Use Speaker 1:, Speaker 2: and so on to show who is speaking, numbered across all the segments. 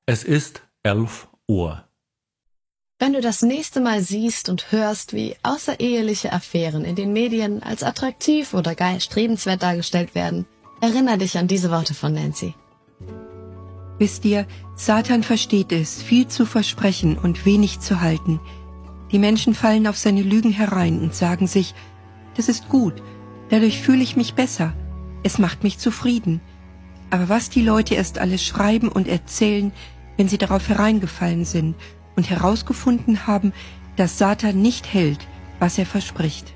Speaker 1: Es ist 11 Uhr.
Speaker 2: Wenn du das nächste Mal siehst und hörst, wie außereheliche Affären in den Medien als attraktiv oder gar erstrebenswert dargestellt werden, erinnere dich an diese Worte von Nancy.
Speaker 3: Wisst ihr, Satan versteht es, viel zu versprechen und wenig zu halten. Die Menschen fallen auf seine Lügen herein und sagen sich, das ist gut, dadurch fühle ich mich besser, es macht mich zufrieden. Aber was die Leute erst alles schreiben und erzählen, wenn sie darauf hereingefallen sind und herausgefunden haben, dass Satan nicht hält, was er verspricht.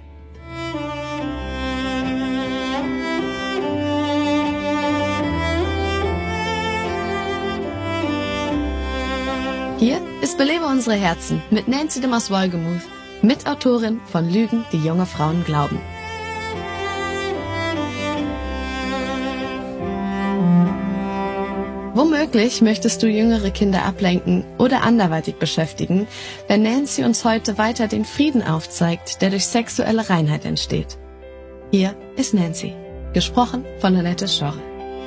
Speaker 2: Hier ist Belebe unsere Herzen mit Nancy de Mos-Wolgemuth, Mitautorin von Lügen, die junge Frauen glauben. Womöglich möchtest du jüngere Kinder ablenken oder anderweitig beschäftigen, wenn Nancy uns heute weiter den Frieden aufzeigt, der durch sexuelle Reinheit entsteht. Hier ist Nancy, gesprochen von Annette Schorre.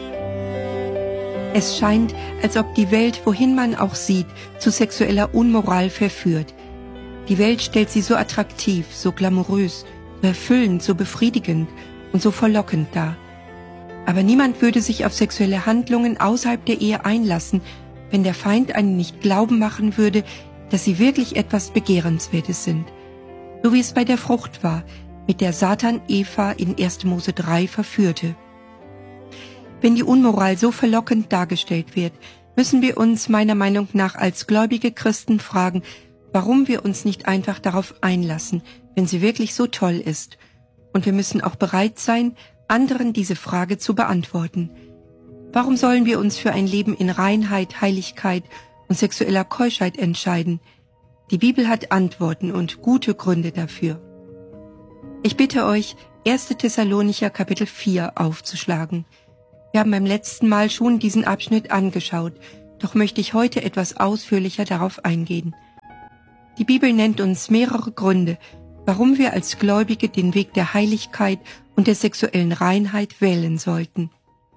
Speaker 3: Es scheint, als ob die Welt, wohin man auch sieht, zu sexueller Unmoral verführt. Die Welt stellt sie so attraktiv, so glamourös, so erfüllend, so befriedigend und so verlockend dar. Aber niemand würde sich auf sexuelle Handlungen außerhalb der Ehe einlassen, wenn der Feind einen nicht glauben machen würde, dass sie wirklich etwas Begehrenswertes sind. So wie es bei der Frucht war, mit der Satan Eva in 1. Mose 3 verführte. Wenn die Unmoral so verlockend dargestellt wird, müssen wir uns meiner Meinung nach als gläubige Christen fragen, warum wir uns nicht einfach darauf einlassen, wenn sie wirklich so toll ist. Und wir müssen auch bereit sein, anderen diese Frage zu beantworten. Warum sollen wir uns für ein Leben in Reinheit, Heiligkeit und sexueller Keuschheit entscheiden? Die Bibel hat Antworten und gute Gründe dafür. Ich bitte euch, 1. Thessalonicher Kapitel 4 aufzuschlagen. Wir haben beim letzten Mal schon diesen Abschnitt angeschaut, doch möchte ich heute etwas ausführlicher darauf eingehen. Die Bibel nennt uns mehrere Gründe, warum wir als Gläubige den Weg der Heiligkeit und der sexuellen Reinheit wählen sollten.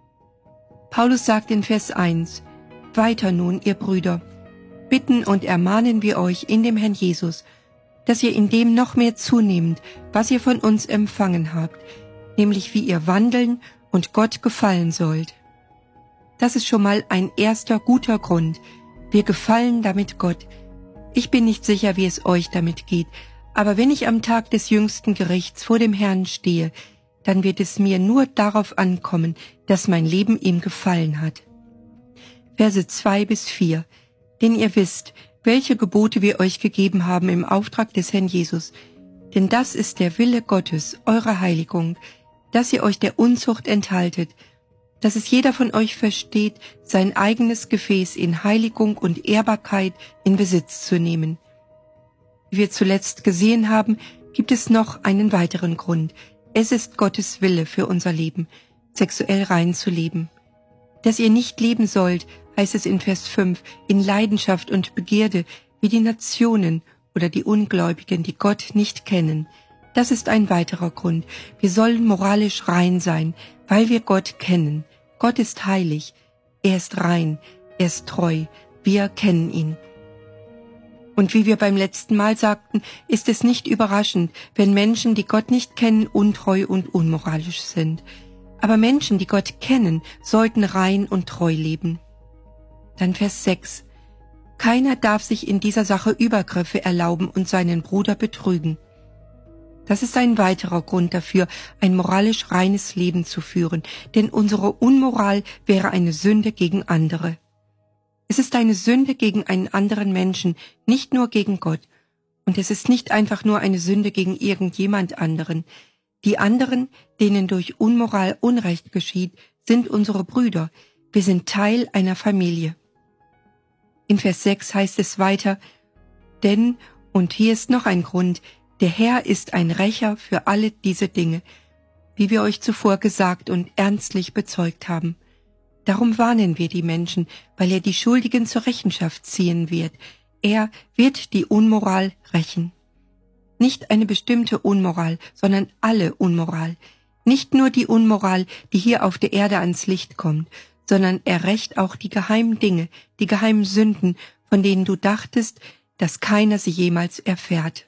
Speaker 3: Paulus sagt in Vers 1, Weiter nun, ihr Brüder, bitten und ermahnen wir euch in dem Herrn Jesus, dass ihr in dem noch mehr zunehmt, was ihr von uns empfangen habt, nämlich wie ihr wandeln und Gott gefallen sollt. Das ist schon mal ein erster guter Grund. Wir gefallen damit Gott. Ich bin nicht sicher, wie es euch damit geht, aber wenn ich am Tag des jüngsten Gerichts vor dem Herrn stehe, dann wird es mir nur darauf ankommen, dass mein Leben ihm gefallen hat. Verse 2 bis 4. Denn ihr wisst, welche Gebote wir euch gegeben haben im Auftrag des Herrn Jesus. Denn das ist der Wille Gottes, eure Heiligung, dass ihr euch der Unzucht enthaltet, dass es jeder von euch versteht, sein eigenes Gefäß in Heiligung und Ehrbarkeit in Besitz zu nehmen. Wie wir zuletzt gesehen haben, gibt es noch einen weiteren Grund. Es ist Gottes Wille für unser Leben, sexuell rein zu leben. Dass ihr nicht leben sollt, heißt es in Vers 5, in Leidenschaft und Begierde, wie die Nationen oder die Ungläubigen, die Gott nicht kennen. Das ist ein weiterer Grund. Wir sollen moralisch rein sein, weil wir Gott kennen. Gott ist heilig, er ist rein, er ist treu, wir kennen ihn. Und wie wir beim letzten Mal sagten, ist es nicht überraschend, wenn Menschen, die Gott nicht kennen, untreu und unmoralisch sind. Aber Menschen, die Gott kennen, sollten rein und treu leben. Dann Vers 6. Keiner darf sich in dieser Sache Übergriffe erlauben und seinen Bruder betrügen. Das ist ein weiterer Grund dafür, ein moralisch reines Leben zu führen, denn unsere Unmoral wäre eine Sünde gegen andere. Es ist eine Sünde gegen einen anderen Menschen, nicht nur gegen Gott. Und es ist nicht einfach nur eine Sünde gegen irgendjemand anderen. Die anderen, denen durch Unmoral Unrecht geschieht, sind unsere Brüder. Wir sind Teil einer Familie. In Vers 6 heißt es weiter, denn, und hier ist noch ein Grund, der Herr ist ein Rächer für alle diese Dinge, wie wir euch zuvor gesagt und ernstlich bezeugt haben. Darum warnen wir die Menschen, weil er die Schuldigen zur Rechenschaft ziehen wird. Er wird die Unmoral rächen. Nicht eine bestimmte Unmoral, sondern alle Unmoral. Nicht nur die Unmoral, die hier auf der Erde ans Licht kommt, sondern er rächt auch die geheimen Dinge, die geheimen Sünden, von denen du dachtest, dass keiner sie jemals erfährt.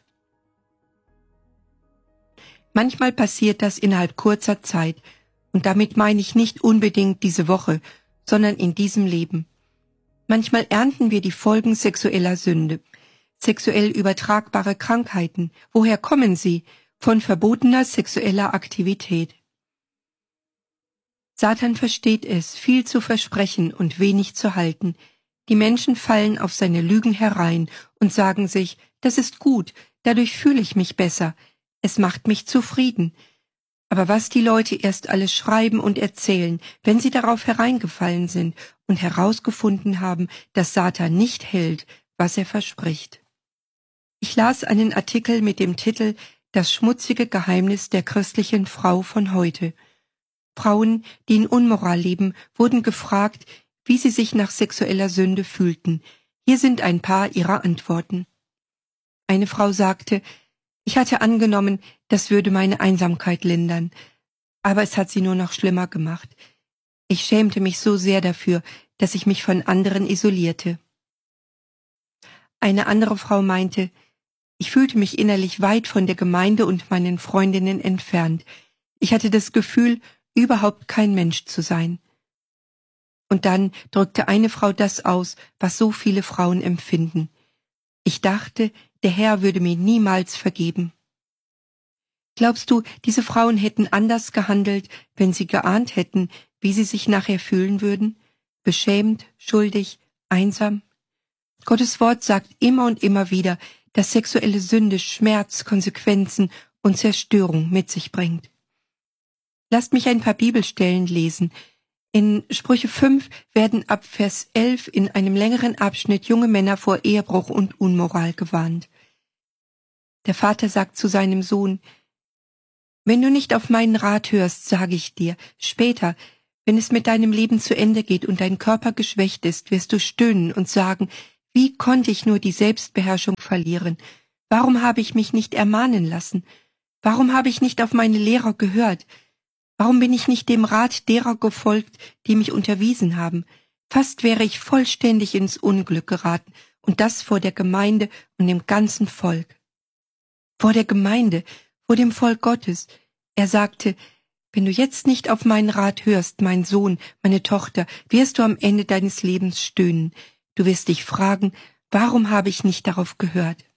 Speaker 3: Manchmal passiert das innerhalb kurzer Zeit, und damit meine ich nicht unbedingt diese Woche, sondern in diesem Leben. Manchmal ernten wir die Folgen sexueller Sünde, sexuell übertragbare Krankheiten. Woher kommen sie? Von verbotener sexueller Aktivität. Satan versteht es, viel zu versprechen und wenig zu halten. Die Menschen fallen auf seine Lügen herein und sagen sich, das ist gut, dadurch fühle ich mich besser, es macht mich zufrieden. Aber was die Leute erst alles schreiben und erzählen, wenn sie darauf hereingefallen sind und herausgefunden haben, dass Satan nicht hält, was er verspricht. Ich las einen Artikel mit dem Titel »Das schmutzige Geheimnis der christlichen Frau von heute«. Frauen, die in Unmoral leben, wurden gefragt, wie sie sich nach sexueller Sünde fühlten. Hier sind ein paar ihrer Antworten. Eine Frau sagte, ich hatte angenommen, das würde meine Einsamkeit lindern, aber es hat sie nur noch schlimmer gemacht. Ich schämte mich so sehr dafür, dass ich mich von anderen isolierte. Eine andere Frau meinte, ich fühlte mich innerlich weit von der Gemeinde und meinen Freundinnen entfernt. Ich hatte das Gefühl, überhaupt kein Mensch zu sein. Und dann drückte eine Frau das aus, was so viele Frauen empfinden. Ich dachte, der Herr würde mir niemals vergeben. Glaubst du, diese Frauen hätten anders gehandelt, wenn sie geahnt hätten, wie sie sich nachher fühlen würden? Beschämt, schuldig, einsam? Gottes Wort sagt immer und immer wieder, dass sexuelle Sünde Schmerz, Konsequenzen und Zerstörung mit sich bringt. Lasst mich ein paar Bibelstellen lesen. In Sprüche 5 werden ab Vers 11 in einem längeren Abschnitt junge Männer vor Ehebruch und Unmoral gewarnt. Der Vater sagt zu seinem Sohn, wenn du nicht auf meinen Rat hörst, sage ich dir, später, wenn es mit deinem Leben zu Ende geht und dein Körper geschwächt ist, wirst du stöhnen und sagen, wie konnte ich nur die Selbstbeherrschung verlieren? Warum habe ich mich nicht ermahnen lassen? Warum habe ich nicht auf meine Lehrer gehört? Warum bin ich nicht dem Rat derer gefolgt, die mich unterwiesen haben? Fast wäre ich vollständig ins Unglück geraten, und das vor der Gemeinde und dem ganzen Volk. Vor der Gemeinde, vor dem Volk Gottes. Er sagte, wenn du jetzt nicht auf meinen Rat hörst, mein Sohn, meine Tochter, wirst du am Ende deines Lebens stöhnen. Du wirst dich fragen, warum habe ich nicht darauf gehört?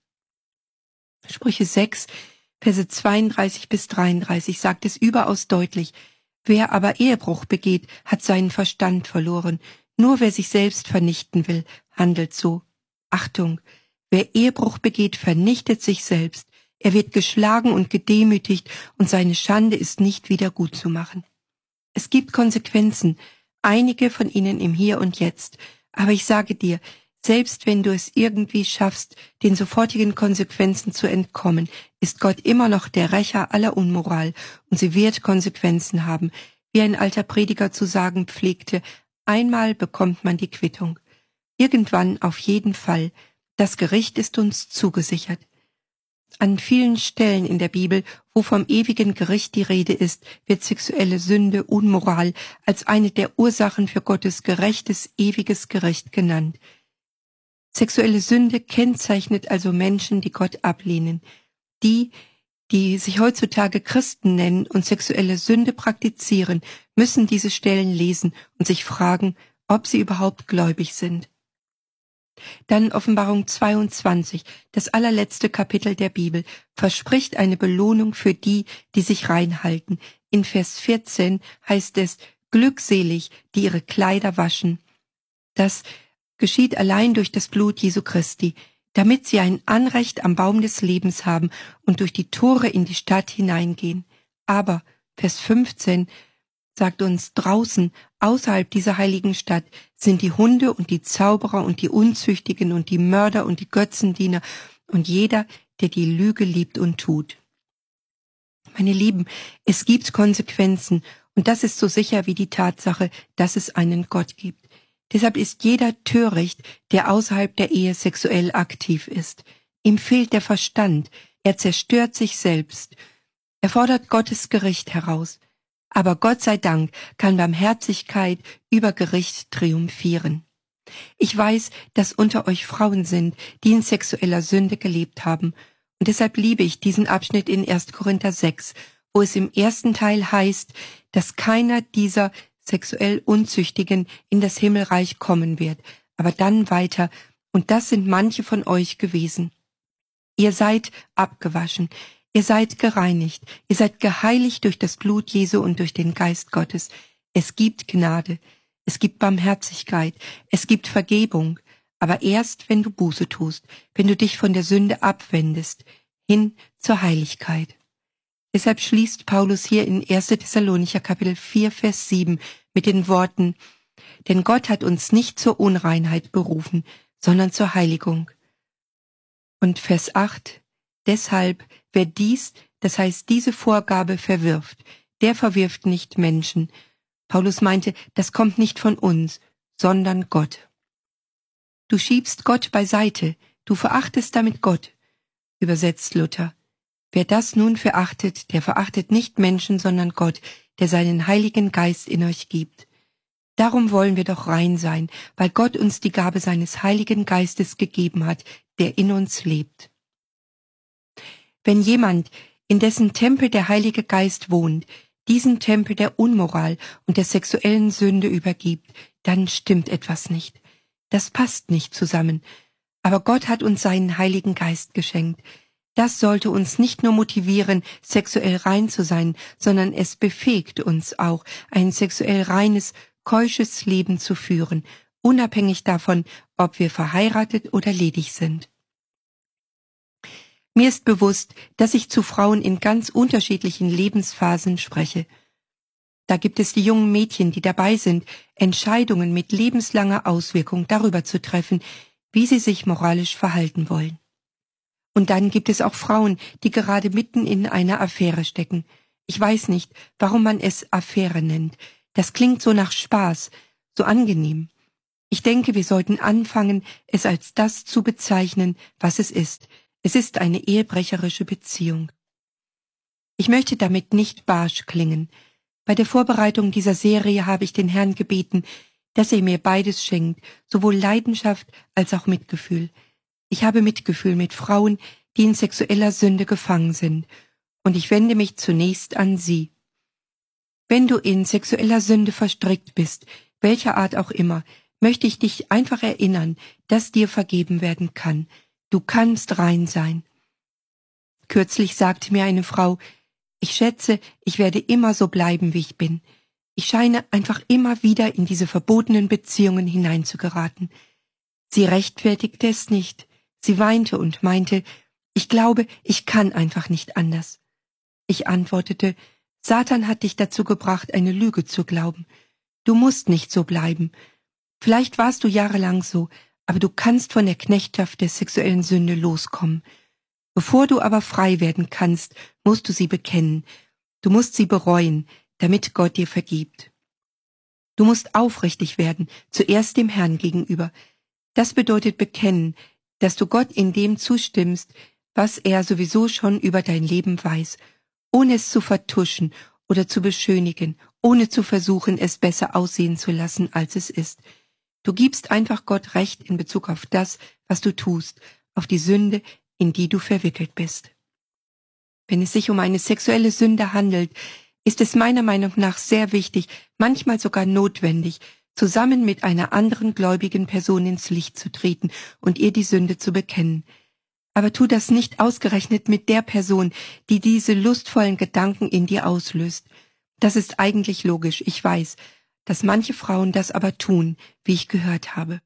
Speaker 3: Sprüche 6, Verse 32 bis 33 sagt es überaus deutlich. Wer aber Ehebruch begeht, hat seinen Verstand verloren. Nur wer sich selbst vernichten will, handelt so. Achtung, wer Ehebruch begeht, vernichtet sich selbst. Er wird geschlagen und gedemütigt und seine Schande ist nicht wieder gut zu machen. Es gibt Konsequenzen, einige von ihnen im Hier und Jetzt. Aber ich sage dir, selbst wenn du es irgendwie schaffst, den sofortigen Konsequenzen zu entkommen, ist Gott immer noch der Rächer aller Unmoral und sie wird Konsequenzen haben. Wie ein alter Prediger zu sagen pflegte, einmal bekommt man die Quittung. Irgendwann auf jeden Fall. Das Gericht ist uns zugesichert. An vielen Stellen in der Bibel, wo vom ewigen Gericht die Rede ist, wird sexuelle Sünde, Unmoral als eine der Ursachen für Gottes gerechtes, ewiges Gericht genannt. Sexuelle Sünde kennzeichnet also Menschen, die Gott ablehnen. Die sich heutzutage Christen nennen und sexuelle Sünde praktizieren, müssen diese Stellen lesen und sich fragen, ob sie überhaupt gläubig sind. Dann Offenbarung 22, das allerletzte Kapitel der Bibel, verspricht eine Belohnung für die, die sich reinhalten. In Vers 14 heißt es, glückselig, die ihre Kleider waschen. Das geschieht allein durch das Blut Jesu Christi, damit sie ein Anrecht am Baum des Lebens haben und durch die Tore in die Stadt hineingehen. Aber, Vers 15, sagt uns, draußen, außerhalb dieser heiligen Stadt, sind die Hunde und die Zauberer und die Unzüchtigen und die Mörder und die Götzendiener und jeder, der die Lüge liebt und tut. Meine Lieben, es gibt Konsequenzen und das ist so sicher wie die Tatsache, dass es einen Gott gibt. Deshalb ist jeder töricht, der außerhalb der Ehe sexuell aktiv ist. Ihm fehlt der Verstand, er zerstört sich selbst. Er fordert Gottes Gericht heraus. Aber Gott sei Dank kann Barmherzigkeit über Gericht triumphieren. Ich weiß, dass unter euch Frauen sind, die in sexueller Sünde gelebt haben. Und deshalb liebe ich diesen Abschnitt in 1. Korinther 6, wo es im ersten Teil heißt, dass keiner dieser sexuell Unzüchtigen in das Himmelreich kommen wird. Aber dann weiter, und das sind manche von euch gewesen. Ihr seid abgewaschen, ihr seid gereinigt, ihr seid geheiligt durch das Blut Jesu und durch den Geist Gottes. Es gibt Gnade, es gibt Barmherzigkeit, es gibt Vergebung, aber erst, wenn du Buße tust, wenn du dich von der Sünde abwendest, hin zur Heiligkeit. Deshalb schließt Paulus hier in 1. Thessalonicher Kapitel 4, Vers 7 mit den Worten: Denn Gott hat uns nicht zur Unreinheit berufen, sondern zur Heiligung. Und Vers 8: Deshalb, wer dies, das heißt diese Vorgabe verwirft, der verwirft nicht Menschen. Paulus meinte, das kommt nicht von uns, sondern Gott. Du schiebst Gott beiseite, du verachtest damit Gott, übersetzt Luther. Wer das nun verachtet, der verachtet nicht Menschen, sondern Gott, der seinen Heiligen Geist in euch gibt. Darum wollen wir doch rein sein, weil Gott uns die Gabe seines Heiligen Geistes gegeben hat, der in uns lebt. Wenn jemand, in dessen Tempel der Heilige Geist wohnt, diesen Tempel der Unmoral und der sexuellen Sünde übergibt, dann stimmt etwas nicht. Das passt nicht zusammen. Aber Gott hat uns seinen Heiligen Geist geschenkt. Das sollte uns nicht nur motivieren, sexuell rein zu sein, sondern es befähigt uns auch, ein sexuell reines, keusches Leben zu führen, unabhängig davon, ob wir verheiratet oder ledig sind. Mir ist bewusst, dass ich zu Frauen in ganz unterschiedlichen Lebensphasen spreche. Da gibt es die jungen Mädchen, die dabei sind, Entscheidungen mit lebenslanger Auswirkung darüber zu treffen, wie sie sich moralisch verhalten wollen. Und dann gibt es auch Frauen, die gerade mitten in einer Affäre stecken. Ich weiß nicht, warum man es Affäre nennt. Das klingt so nach Spaß, so angenehm. Ich denke, wir sollten anfangen, es als das zu bezeichnen, was es ist. Es ist eine ehebrecherische Beziehung. Ich möchte damit nicht barsch klingen. Bei der Vorbereitung dieser Serie habe ich den Herrn gebeten, dass er mir beides schenkt, sowohl Leidenschaft als auch Mitgefühl. Ich habe Mitgefühl mit Frauen, die in sexueller Sünde gefangen sind, und ich wende mich zunächst an sie. Wenn du in sexueller Sünde verstrickt bist, welcher Art auch immer, möchte ich dich einfach erinnern, dass dir vergeben werden kann. Du kannst rein sein. Kürzlich sagte mir eine Frau: Ich schätze, ich werde immer so bleiben, wie ich bin. Ich scheine einfach immer wieder in diese verbotenen Beziehungen hineinzugeraten. Sie rechtfertigte es nicht. Sie weinte und meinte, ich glaube, ich kann einfach nicht anders. Ich antwortete, Satan hat dich dazu gebracht, eine Lüge zu glauben. Du musst nicht so bleiben. Vielleicht warst du jahrelang so, aber du kannst von der Knechtschaft der sexuellen Sünde loskommen. Bevor du aber frei werden kannst, musst du sie bekennen. Du musst sie bereuen, damit Gott dir vergibt. Du musst aufrichtig werden, zuerst dem Herrn gegenüber. Das bedeutet bekennen, dass du Gott in dem zustimmst, was er sowieso schon über dein Leben weiß, ohne es zu vertuschen oder zu beschönigen, ohne zu versuchen, es besser aussehen zu lassen, als es ist. Du gibst einfach Gott Recht in Bezug auf das, was du tust, auf die Sünde, in die du verwickelt bist. Wenn es sich um eine sexuelle Sünde handelt, ist es meiner Meinung nach sehr wichtig, manchmal sogar notwendig, zusammen mit einer anderen gläubigen Person ins Licht zu treten und ihr die Sünde zu bekennen. Aber tu das nicht ausgerechnet mit der Person, die diese lustvollen Gedanken in dir auslöst. Das ist eigentlich logisch, ich weiß, dass manche Frauen das aber tun, wie ich gehört habe.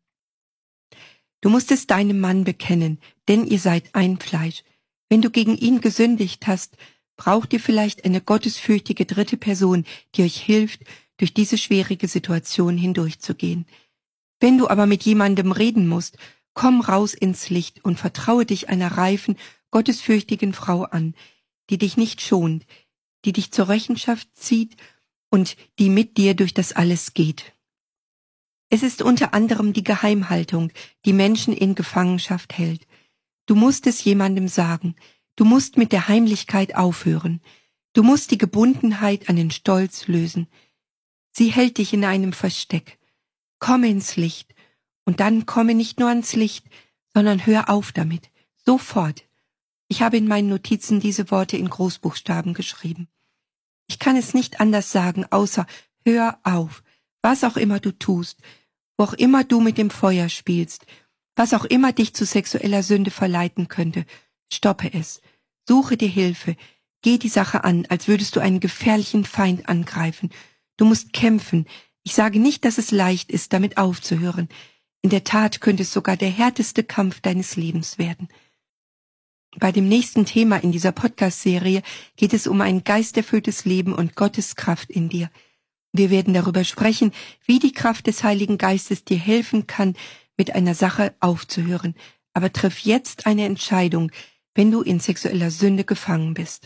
Speaker 3: Du musst es deinem Mann bekennen, denn ihr seid ein Fleisch. Wenn du gegen ihn gesündigt hast, braucht ihr vielleicht eine gottesfürchtige dritte Person, die euch hilft, durch diese schwierige Situation hindurchzugehen. Wenn du aber mit jemandem reden musst, komm raus ins Licht und vertraue dich einer reifen, gottesfürchtigen Frau an, die dich nicht schont, die dich zur Rechenschaft zieht und die mit dir durch das alles geht. Es ist unter anderem die Geheimhaltung, die Menschen in Gefangenschaft hält. Du musst es jemandem sagen. Du musst mit der Heimlichkeit aufhören. Du musst die Gebundenheit an den Stolz lösen. Sie hält dich in einem Versteck. Komme ins Licht. Und dann komme nicht nur ans Licht, sondern hör auf damit. Sofort. Ich habe in meinen Notizen diese Worte in Großbuchstaben geschrieben. Ich kann es nicht anders sagen, außer hör auf. Was auch immer du tust, wo auch immer du mit dem Feuer spielst, was auch immer dich zu sexueller Sünde verleiten könnte, stoppe es. Suche dir Hilfe. Geh die Sache an, als würdest du einen gefährlichen Feind angreifen. Du musst kämpfen. Ich sage nicht, dass es leicht ist, damit aufzuhören. In der Tat könnte es sogar der härteste Kampf deines Lebens werden. Bei dem nächsten Thema in dieser Podcast-Serie geht es um ein geisterfülltes Leben und Gottes Kraft in dir. Wir werden darüber sprechen, wie die Kraft des Heiligen Geistes dir helfen kann, mit einer Sache aufzuhören. Aber triff jetzt eine Entscheidung, wenn du in sexueller Sünde gefangen bist.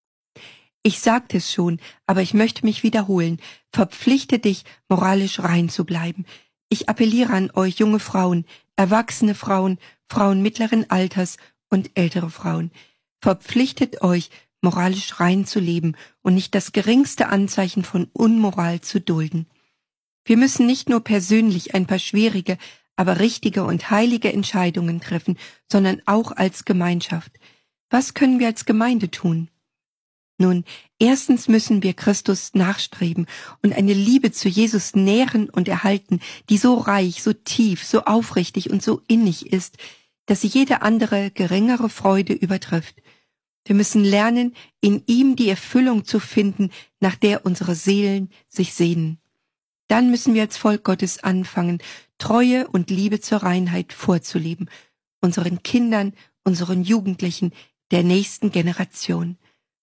Speaker 3: Ich sagte es schon, aber ich möchte mich wiederholen. Verpflichte dich, moralisch rein zu bleiben. Ich appelliere an euch, junge Frauen, erwachsene Frauen, Frauen mittleren Alters und ältere Frauen. Verpflichtet euch, moralisch rein zu leben und nicht das geringste Anzeichen von Unmoral zu dulden. Wir müssen nicht nur persönlich ein paar schwierige, aber richtige und heilige Entscheidungen treffen, sondern auch als Gemeinschaft. Was können wir als Gemeinde tun? Nun, erstens müssen wir Christus nachstreben und eine Liebe zu Jesus nähren und erhalten, die so reich, so tief, so aufrichtig und so innig ist, dass sie jede andere geringere Freude übertrifft. Wir müssen lernen, in ihm die Erfüllung zu finden, nach der unsere Seelen sich sehnen. Dann müssen wir als Volk Gottes anfangen, Treue und Liebe zur Reinheit vorzuleben, unseren Kindern, unseren Jugendlichen, der nächsten Generation.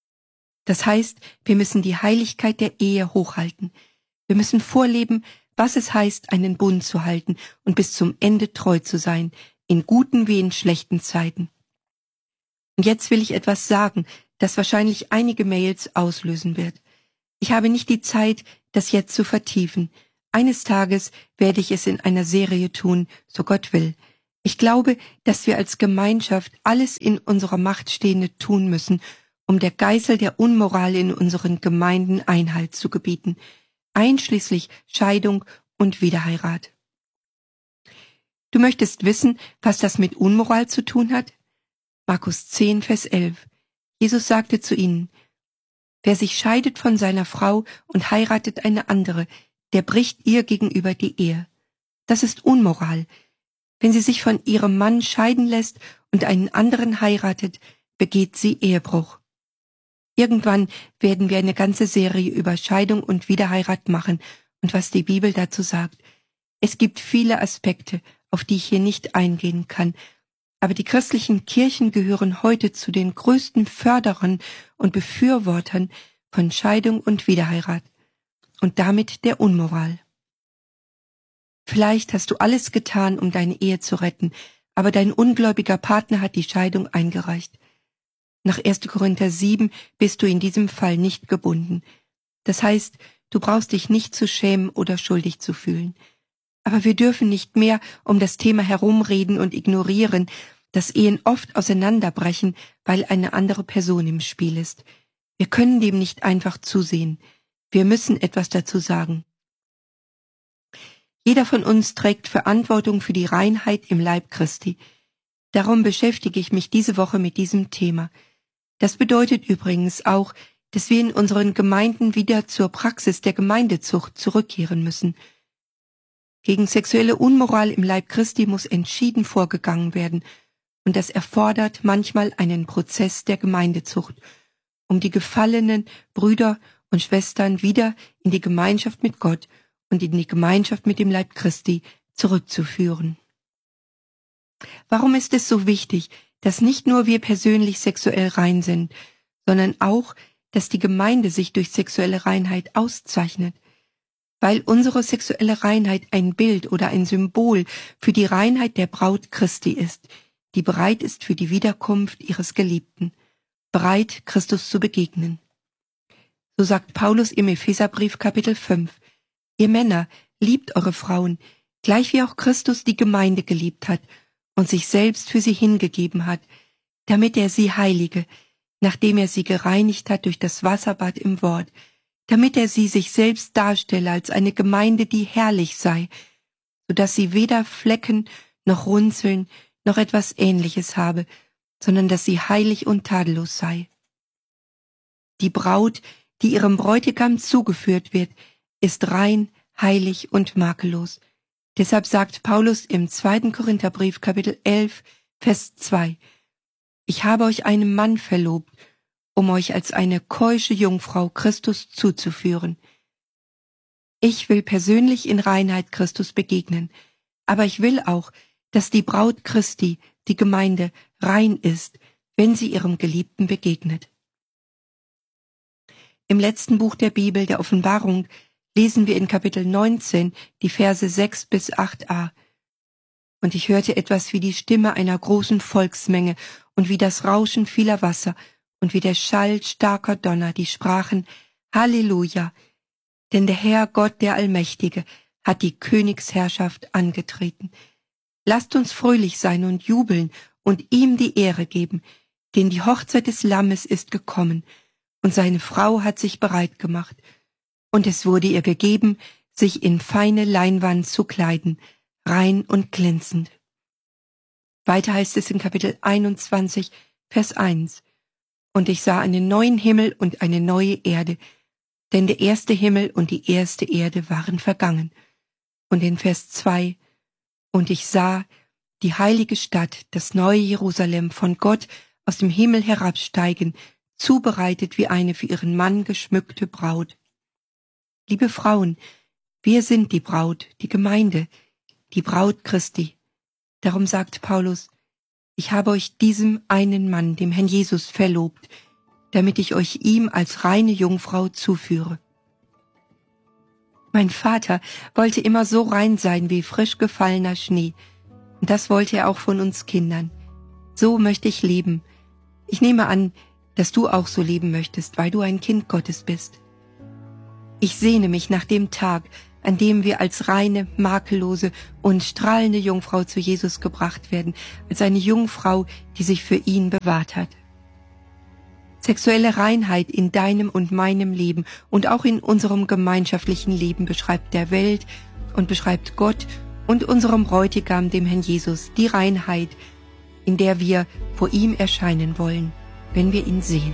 Speaker 3: Das heißt, wir müssen die Heiligkeit der Ehe hochhalten. Wir müssen vorleben, was es heißt, einen Bund zu halten und bis zum Ende treu zu sein, in guten wie in schlechten Zeiten. Und jetzt will ich etwas sagen, das wahrscheinlich einige Mails auslösen wird. Ich habe nicht die Zeit, das jetzt zu vertiefen. Eines Tages werde ich es in einer Serie tun, so Gott will. Ich glaube, dass wir als Gemeinschaft alles in unserer Macht Stehende tun müssen, um der Geißel der Unmoral in unseren Gemeinden Einhalt zu gebieten, einschließlich Scheidung und Wiederheirat. Du möchtest wissen, was das mit Unmoral zu tun hat? Markus 10, Vers 11. Jesus sagte zu ihnen, wer sich scheidet von seiner Frau und heiratet eine andere, der bricht ihr gegenüber die Ehe. Das ist Unmoral. Wenn sie sich von ihrem Mann scheiden lässt und einen anderen heiratet, begeht sie Ehebruch. Irgendwann werden wir eine ganze Serie über Scheidung und Wiederheirat machen und was die Bibel dazu sagt. Es gibt viele Aspekte, auf die ich hier nicht eingehen kann, aber die christlichen Kirchen gehören heute zu den größten Förderern und Befürwortern von Scheidung und Wiederheirat und damit der Unmoral. Vielleicht hast du alles getan, um deine Ehe zu retten, aber dein ungläubiger Partner hat die Scheidung eingereicht. Nach 1. Korinther 7 bist du in diesem Fall nicht gebunden. Das heißt, du brauchst dich nicht zu schämen oder schuldig zu fühlen. Aber wir dürfen nicht mehr um das Thema herumreden und ignorieren, dass Ehen oft auseinanderbrechen, weil eine andere Person im Spiel ist. Wir können dem nicht einfach zusehen. Wir müssen etwas dazu sagen. Jeder von uns trägt Verantwortung für die Reinheit im Leib Christi. Darum beschäftige ich mich diese Woche mit diesem Thema. Das bedeutet übrigens auch, dass wir in unseren Gemeinden wieder zur Praxis der Gemeindezucht zurückkehren müssen. Gegen sexuelle Unmoral im Leib Christi muss entschieden vorgegangen werden, und das erfordert manchmal einen Prozess der Gemeindezucht, um die gefallenen Brüder und Schwestern wieder in die Gemeinschaft mit Gott und in die Gemeinschaft mit dem Leib Christi zurückzuführen. Warum ist es so wichtig, dass nicht nur wir persönlich sexuell rein sind, sondern auch, dass die Gemeinde sich durch sexuelle Reinheit auszeichnet? Weil unsere sexuelle Reinheit ein Bild oder ein Symbol für die Reinheit der Braut Christi ist, die bereit ist für die Wiederkunft ihres Geliebten, bereit, Christus zu begegnen. So sagt Paulus im Epheserbrief Kapitel 5, ihr Männer, liebt eure Frauen, gleich wie auch Christus die Gemeinde geliebt hat und sich selbst für sie hingegeben hat, damit er sie heilige, nachdem er sie gereinigt hat durch das Wasserbad im Wort, damit er sie sich selbst darstelle als eine Gemeinde, die herrlich sei, so dass sie weder Flecken noch Runzeln noch etwas Ähnliches habe, sondern dass sie heilig und tadellos sei. Die Braut, die ihrem Bräutigam zugeführt wird, ist rein, heilig und makellos. Deshalb sagt Paulus im 2. Korintherbrief, Kapitel 11, Vers 2, ich habe euch einem Mann verlobt, um euch als eine keusche Jungfrau Christus zuzuführen. Ich will persönlich in Reinheit Christus begegnen, aber ich will auch, dass die Braut Christi, die Gemeinde, rein ist, wenn sie ihrem Geliebten begegnet. Im letzten Buch der Bibel, der Offenbarung, lesen wir in Kapitel 19 die Verse 6 bis 8a. Und ich hörte etwas wie die Stimme einer großen Volksmenge und wie das Rauschen vieler Wasser und wie der Schall starker Donner, die sprachen, Halleluja, denn der Herr Gott, der Allmächtige, hat die Königsherrschaft angetreten. Lasst uns fröhlich sein und jubeln und ihm die Ehre geben, denn die Hochzeit des Lammes ist gekommen, und seine Frau hat sich bereit gemacht, und es wurde ihr gegeben, sich in feine Leinwand zu kleiden, rein und glänzend. Weiter heißt es in Kapitel 21, Vers 1, und ich sah einen neuen Himmel und eine neue Erde, denn der erste Himmel und die erste Erde waren vergangen. Und in Vers 2, und ich sah die heilige Stadt, das neue Jerusalem, von Gott aus dem Himmel herabsteigen, zubereitet wie eine für ihren Mann geschmückte Braut. Liebe Frauen, wir sind die Braut, die Gemeinde, die Braut Christi. Darum sagt Paulus, ich habe euch diesem einen Mann, dem Herrn Jesus, verlobt, damit ich euch ihm als reine Jungfrau zuführe. Mein Vater wollte immer so rein sein wie frisch gefallener Schnee, und das wollte er auch von uns Kindern. So möchte ich leben. Ich nehme an, dass du auch so leben möchtest, weil du ein Kind Gottes bist. Ich sehne mich nach dem Tag, an dem wir als reine, makellose und strahlende Jungfrau zu Jesus gebracht werden, als eine Jungfrau, die sich für ihn bewahrt hat. Sexuelle Reinheit in deinem und meinem Leben und auch in unserem gemeinschaftlichen Leben beschreibt der Welt und beschreibt Gott und unserem Bräutigam, dem Herrn Jesus, die Reinheit, in der wir vor ihm erscheinen wollen, wenn wir ihn sehen.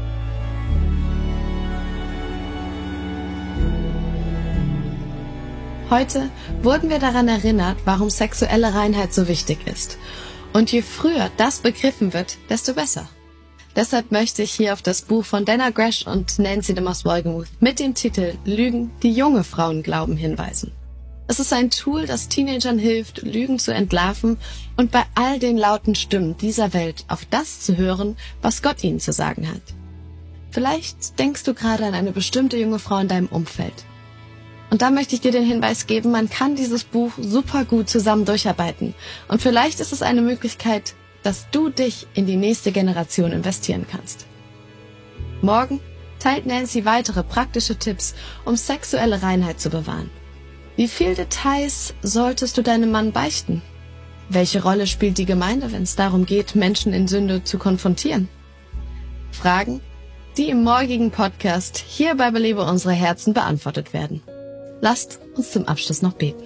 Speaker 2: Heute wurden wir daran erinnert, warum sexuelle Reinheit so wichtig ist. Und je früher das begriffen wird, desto besser. Deshalb möchte ich hier auf das Buch von Dana Gresh und Nancy DeMoss Wolgemuth mit dem Titel Lügen, die junge Frauen glauben, hinweisen. Es ist ein Tool, das Teenagern hilft, Lügen zu entlarven und bei all den lauten Stimmen dieser Welt auf das zu hören, was Gott ihnen zu sagen hat. Vielleicht denkst du gerade an eine bestimmte junge Frau in deinem Umfeld. Und da möchte ich dir den Hinweis geben, man kann dieses Buch super gut zusammen durcharbeiten. Und vielleicht ist es eine Möglichkeit, dass du dich in die nächste Generation investieren kannst. Morgen teilt Nancy weitere praktische Tipps, um sexuelle Reinheit zu bewahren. Wie viele Details solltest du deinem Mann beichten? Welche Rolle spielt die Gemeinde, wenn es darum geht, Menschen in Sünde zu konfrontieren? Fragen, die im morgigen Podcast hier bei Belebe unsere Herzen beantwortet werden. Lasst uns zum Abschluss noch beten.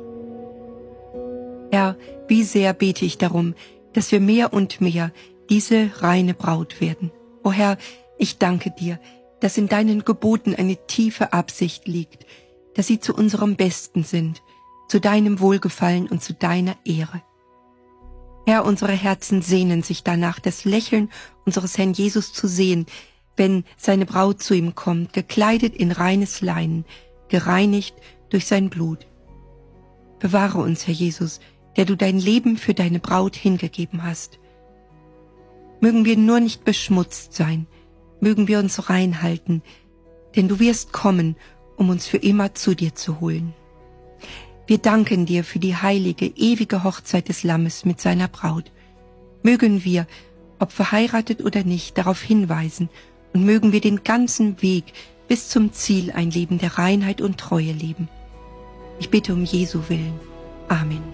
Speaker 3: Herr, wie sehr bete ich darum, dass wir mehr und mehr diese reine Braut werden. O Herr, ich danke dir, dass in deinen Geboten eine tiefe Absicht liegt, dass sie zu unserem Besten sind, zu deinem Wohlgefallen und zu deiner Ehre. Herr, unsere Herzen sehnen sich danach, das Lächeln unseres Herrn Jesus zu sehen, wenn seine Braut zu ihm kommt, gekleidet in reines Leinen, gereinigt durch sein Blut. Bewahre uns, Herr Jesus, der du dein Leben für deine Braut hingegeben hast. Mögen wir nur nicht beschmutzt sein, mögen wir uns rein halten, denn du wirst kommen, um uns für immer zu dir zu holen. Wir danken dir für die heilige, ewige Hochzeit des Lammes mit seiner Braut. Mögen wir, ob verheiratet oder nicht, darauf hinweisen und mögen wir den ganzen Weg bis zum Ziel ein Leben der Reinheit und Treue leben. Ich bitte um Jesu Willen. Amen.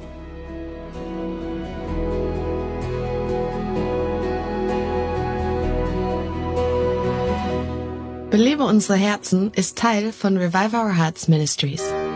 Speaker 2: Belebe unsere Herzen ist Teil von Revive Our Hearts Ministries.